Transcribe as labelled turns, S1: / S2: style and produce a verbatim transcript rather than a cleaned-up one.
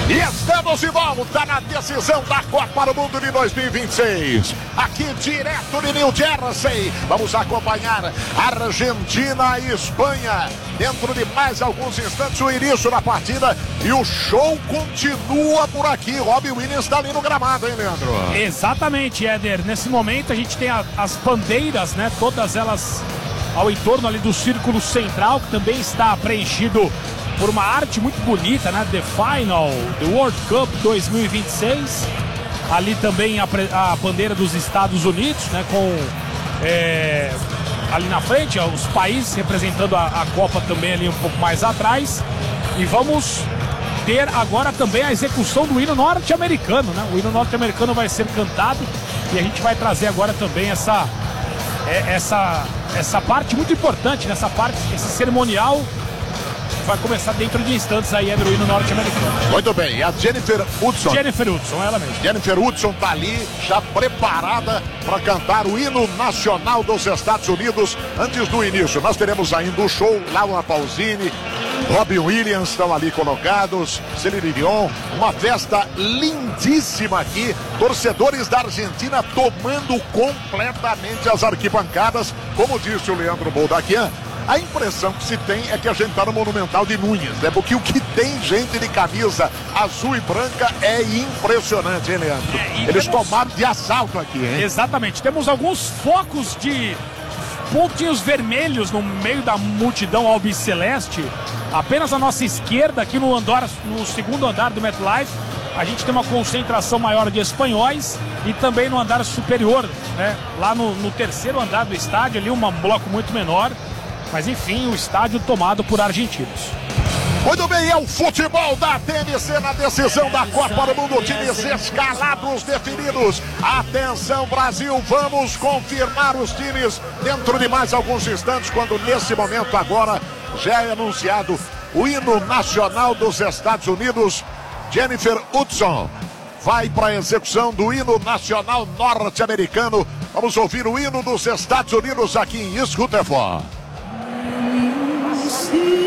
S1: E estamos de volta na decisão da Copa do Mundo de dois mil e vinte e seis. Aqui direto de New Jersey. Vamos acompanhar Argentina e Espanha. Dentro de mais alguns instantes o início da partida. E o show continua por aqui. Robbie Williams está ali no gramado, hein, Leandro?
S2: Exatamente, Éder. Nesse momento a gente tem a, as bandeiras, né? Todas elas ao entorno ali do círculo central, que também está preenchido por uma arte muito bonita, né? The Final, The World Cup dois mil e vinte e seis. Ali também a, a bandeira dos Estados Unidos, né? Com é, ali na frente, ó, os países representando a, a Copa também ali um pouco mais atrás. E vamos ter agora também a execução do hino norte-americano, né? O hino norte-americano vai ser cantado e a gente vai trazer agora também essa, é, essa, essa parte muito importante, nessa parte, esse cerimonial. Vai começar dentro de instantes aí, é do hino norte-americano.
S1: Muito bem, a Jennifer Hudson.
S2: Jennifer Hudson, ela mesma.
S1: Jennifer Hudson tá ali, já preparada para cantar o hino nacional dos Estados Unidos. Antes do início, nós teremos ainda o show, Laura Pausini, Robbie Williams estão ali colocados, Celine Dion, uma festa lindíssima aqui, torcedores da Argentina tomando completamente as arquibancadas, como disse o Leandro Boldaquian. A impressão que se tem é que a gente está no Monumental de Núñez, né? Porque o que tem gente de camisa azul e branca é impressionante, hein, Leandro? É, Eles temos... tomaram de assalto aqui, hein?
S2: Exatamente. Temos alguns focos de pontinhos vermelhos no meio da multidão albiceleste. Apenas à nossa esquerda, aqui no, andar, no segundo andar do MetLife, a gente tem uma concentração maior de espanhóis e também no andar superior, né? Lá no, no terceiro andar do estádio, ali um bloco muito menor. Mas enfim, o estádio tomado por argentinos.
S1: Muito bem, é o futebol da T N C na decisão da Copa do Mundo. Times escalados definidos. Atenção, Brasil, vamos confirmar os times dentro de mais alguns instantes, quando nesse momento agora já é anunciado o hino nacional dos Estados Unidos. Jennifer Hudson vai para a execução do hino nacional norte-americano. Vamos ouvir o hino dos Estados Unidos aqui em Scottsdale.
S3: See